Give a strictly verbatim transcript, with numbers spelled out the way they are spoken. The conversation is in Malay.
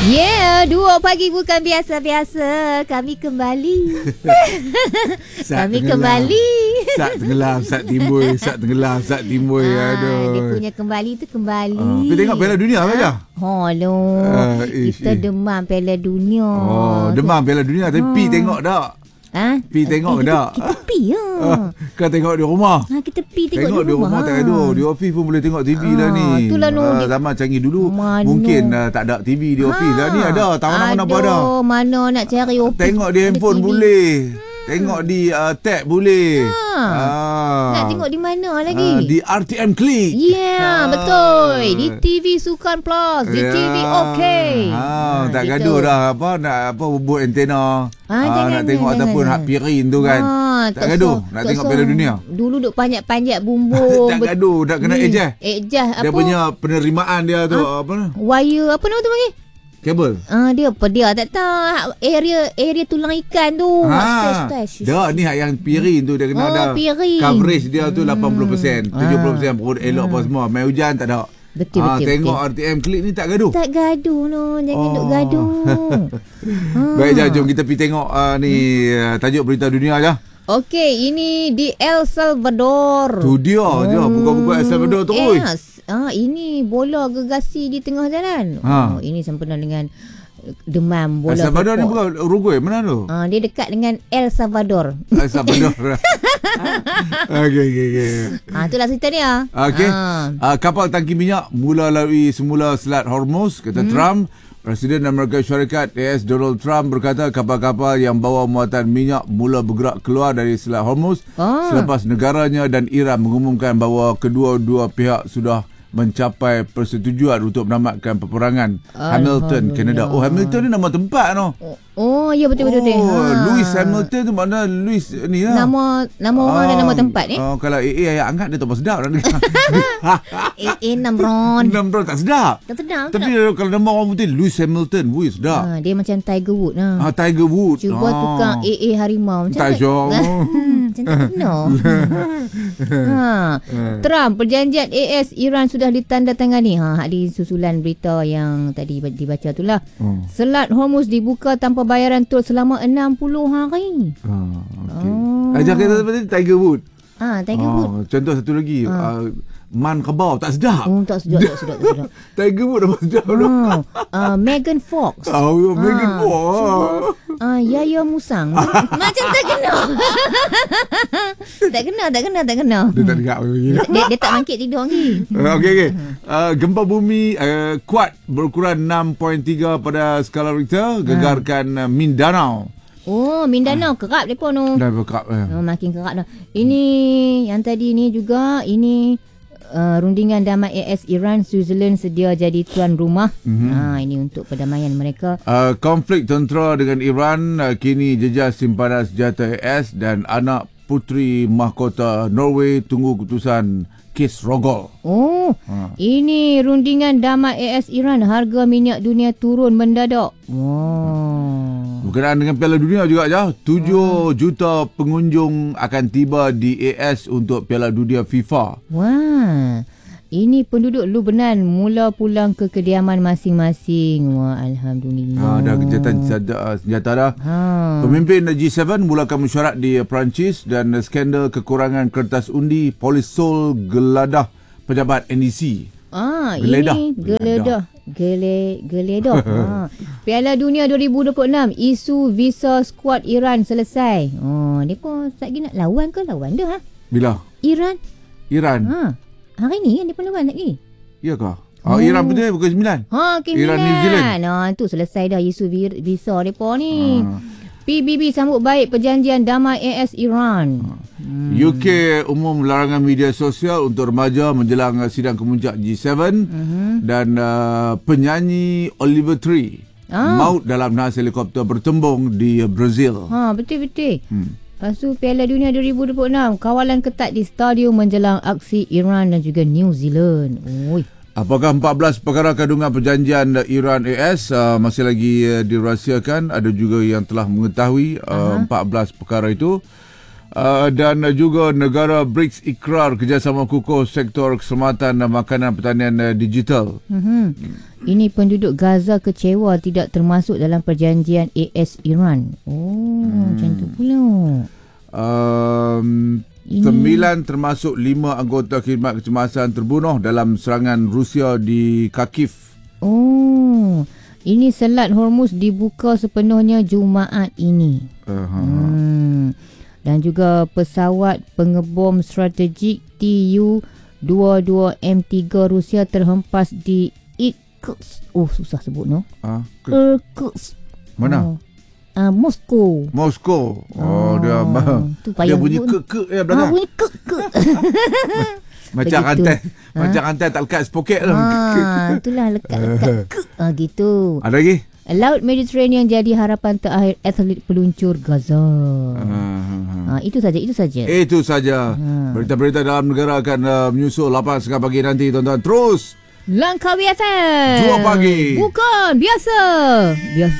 Yeah, dua pagi bukan biasa-biasa. Kami kembali. Kami tenggelam. kembali. Sat tenggelam, sat timbul, sat tenggelam, sat timbul. Ah, Aduh. dia punya kembali tu kembali. Ah, pergi tengok Piala Dunia apa dah? Oh, no. Ah, ish, Kita ish. demam Piala Dunia. Oh, demam Piala Dunia tapi pi tengok tak? Ha? Pi tengok eh, tak? Kita, kita pi ya. Ah, kau tengok di rumah. Ha, kita pi tengok, Tengok di rumah tak gaduh. Di office pun boleh tengok T V Ah, dah ni. itulah no, Ah, di- zaman canggih dulu Mano. mungkin uh, tak ada T V di office dah. Ni ada, tahu mana apa ada. Aduh, mana nak cari office. Tengok di handphone T V. boleh. Tengok di uh, tab boleh. Ha. Ah. Nak tengok di mana lagi? Ah, di R T M Click. Ya, yeah, Ah. betul. Di T V Sukan Plus, di T V OK. Ha, tak gitu. gaduh dah apa nak apa buat antena. Ah, Ah, jangan, nak tengok jangan, ataupun jangan. hak pirin tu kan. Ah, tak gaduh so- nak tak tengok so- Piala Dunia. Dulu duk panjat-panjat bumbung. Tak gaduh, nak kena Ni, adjust. Adjust apa? Dia punya penerimaan dia tu apa ni? Wire apa nama tu panggil? Kabel. Ah, dia apa dia tak tahu area area tulang ikan tu. Ha. Stretch, stretch. Dah ni hak yang pirin tu dia kena Oh, ada piring. coverage dia tu lapan puluh peratus, tujuh puluh peratus perut elok apa semua. Mai hujan tak ada. Betul, Ah, betul, tengok betul. R T M Click ni tak gaduh. Tak gaduh no, jangan Oh. duk gaduh. Ah. Baik, jom, jom kita pergi tengok uh, ni uh, tajuk berita dunia je. Okey, ini di El Salvador. Tu dia je, buka-buka El Salvador tu. oi. Yes. Ah, ini bola gegasi di tengah jalan. Ha. Oh, ini sempena dengan demam bola. El Salvador ni pokok. bukan Uruguay, mana tu? Ah, dia dekat dengan El Salvador. El Salvador. Okey, okey, okey. Ah, itulah cerita dia. Okey. Ah. Uh, kapal tangki minyak mula lalui semula Selat Hormuz, kata hmm. Trump. Presiden Amerika Syarikat A S Donald Trump berkata kapal-kapal yang bawa muatan minyak mula bergerak keluar dari Selat Hormuz Ah. selepas negaranya dan Iran mengumumkan bahawa kedua-dua pihak sudah mencapai persetujuan untuk menamatkan peperangan. Hamilton, Canada. Oh, Hamilton ni nama tempat no. Oh, oh, ya betul betul betul. Oh, Ha. Louis Hamilton tu mana Louis ni lah. Nama nama orang dan nama tempat ni. Oh, kalau A A ayat angkat dia tak apa sedap dah. Eh, eh Namron. Nama tak sedap. Tak sedap. Tapi kalau nama orang putih Louis Hamilton, wui sedap. Ah, dia macam Tiger Wood lah. Ah, Tiger Woods. Cuba ah. tukang A A harimau macam Tak syok. Macam tak kena. ha. Trump, perjanjian A S Iran sudah ditandatangani. Ha, hak di susulan berita yang tadi dibaca tu lah. Hmm. Selat Hormuz dibuka tanpa bayaran tol selama enam puluh hari. Ah, okay. Oh. Ajar kata tadi Tiger Woods. Ha, Tiger Ah, Wood. contoh satu lagi. Ah, Man Kebab tak sedap. Oh, tak sedap, tak sedap, tak sedap. Tiger Woods apa sedap. Oh, uh, Megan Fox. Oh, oh Megan Ah, Fox. Ah, Yaya Musang. Macam tak kena. tak kena, tak kena, tak kena. Dia tak dengar begini. Dia, dia tak bangkit tidur lagi. Uh, Okey okey. Uh, gempa bumi uh, kuat berukuran enam perpuluhan tiga pada skala Richter gegarkan uh, Mindanao. Oh, Mindanao kerap depa tu. Dah berkap eh. Oh, makin kerap dah. Ini yang tadi ni juga ini uh, rundingan damai A S Iran Switzerland sedia jadi tuan rumah. Mm-hmm. Ha, ini untuk perdamaian mereka. Uh, konflik tentera dengan Iran uh, kini jejas simpanan senjata A S dan anak puteri mahkota Norway tunggu keputusan kes Rogol. Oh, Ha. ini rundingan damai A S Iran, harga minyak dunia turun mendadak. Wow. Berkenaan dengan Piala Dunia juga je, tujuh juta pengunjung akan tiba di A S untuk Piala Dunia FIFA. Wah. Ini penduduk Lubnan mula pulang ke kediaman masing-masing. Wah, alhamdulillah. Ha, dah kejahatan senjata, senjata dah. Ha. Pemimpin G tujuh mulakan mesyuarat di Perancis dan skandal kekurangan kertas undi, polis Seoul geladah pejabat N D C. Ah, Geledah. ini geledah. Gele geledah. ha. Piala Dunia dua ribu dua puluh enam, isu visa skuad Iran selesai. Oh, depa lagi nak lawan ke lawan dah ha? Bila? Iran. Iran. Ha. Hari ni kan depa lawan lagi. Ya ke? Oh, Iran betul bukan sembilan. Ha, ke Iran, New Zealand. Ha, tu selesai dah isu vir- visa depa ni. Ha. P B B sambut baik perjanjian damai A S Iran. Hmm. U K umum larangan media sosial untuk remaja menjelang uh, sidang kemuncak G tujuh Mhm. dan uh, penyanyi Oliver Tree Ah. maut dalam nahas helikopter bertembung di uh, Brazil. Ha, betul-betul. Hmm. Lepas tu Piala Dunia dua ribu dua puluh enam, kawalan ketat di stadium menjelang aksi Iran dan juga New Zealand. Oi. Apakah empat belas perkara kandungan perjanjian Iran A S uh, masih lagi uh, dirahsiakan? Ada juga yang telah mengetahui uh, empat belas perkara itu. Uh, dan uh, juga negara BRICS ikrar kerjasama kukuh sektor keselamatan dan makanan pertanian uh, digital. Mm-hmm. Ini penduduk Gaza kecewa tidak termasuk dalam perjanjian A S Iran. Oh, hmm. macam tu pula. Um, sembilan termasuk lima anggota khidmat kecemasan terbunuh dalam serangan Rusia di Kharkiv. Oh, ini Selat Hormuz dibuka sepenuhnya Jumaat ini. Uh-huh. Hmm. Dan juga pesawat pengebom strategik T U dua puluh dua M tiga Rusia terhempas di Irkutsk. Oh, susah sebut no. Ah, ke- Irkutsk. Mana? Oh. Uh, Moskow. Moskow. Oh, oh dia dia bunyi ke ke ya belakang. Ah, bunyi ke ke. Macam rantai, ha? Macam rantai tak lekat sepoket tu. Ah, itulah lekat-lekat ke. Ah, gitu. Ada lagi? Laut Mediterranean jadi harapan terakhir atlet peluncur Gaza. Uh, uh, itu saja, itu saja. Itu saja. Uh. Berita-berita dalam negara akan uh, menyusul lapan setengah pagi nanti, tuan-tuan. Terus Langkawi F M. Dua pagi. Bukan biasa. Biasa.